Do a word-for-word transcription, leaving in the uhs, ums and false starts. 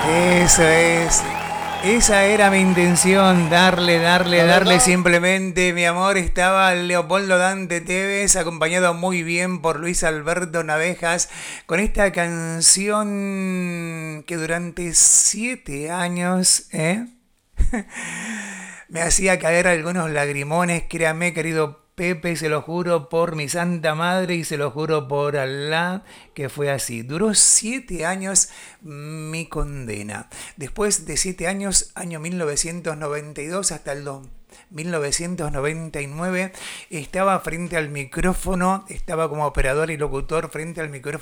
Eso es. Esa era mi intención, darle, darle, La darle verdad, simplemente, mi amor. Estaba Leopoldo Dante Tevez, acompañado muy bien por Luis Alberto Navejas, con esta canción que durante siete años, ¿eh? Me hacía caer algunos lagrimones, créame, querido Pepe, se lo juro por mi santa madre y se lo juro por Alá, que fue así. Duró siete años mi condena. Después de siete años, año mil novecientos noventa y dos hasta el dos mil novecientos noventa y nueve, estaba frente al micrófono, estaba como operador y locutor frente al micrófono